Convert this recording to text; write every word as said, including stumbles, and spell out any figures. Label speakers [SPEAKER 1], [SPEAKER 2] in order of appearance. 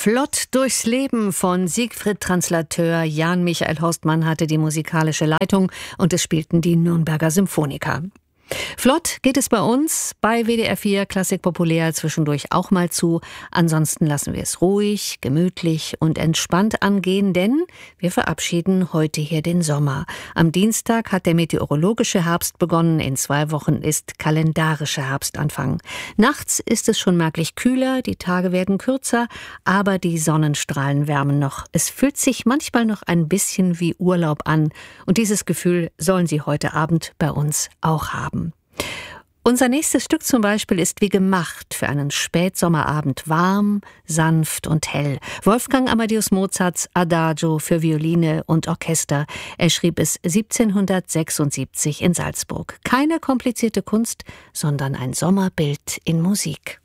[SPEAKER 1] Flott durchs Leben von Siegfried Translateur. Jan Michael Horstmann hatte die musikalische Leitung und es spielten die Nürnberger Symphoniker. Flott geht es bei uns bei W D R vier Klassik Populär zwischendurch auch mal zu. Ansonsten lassen wir es ruhig, gemütlich und entspannt angehen, denn wir verabschieden heute hier den Sommer. Am Dienstag hat der meteorologische Herbst begonnen. In zwei Wochen ist kalendarischer Herbstanfang. Nachts ist es schon merklich kühler, die Tage werden kürzer, aber die Sonnenstrahlen wärmen noch. Es fühlt sich manchmal noch ein bisschen wie Urlaub an und dieses Gefühl sollen Sie heute Abend bei uns auch haben. Unser nächstes Stück zum Beispiel ist wie gemacht für einen Spätsommerabend, warm, sanft und hell. Wolfgang Amadeus Mozarts Adagio für Violine und Orchester. Er schrieb es siebzehnhundertsechsundsiebzig in Salzburg. Keine komplizierte Kunst, sondern ein Sommerbild in Musik.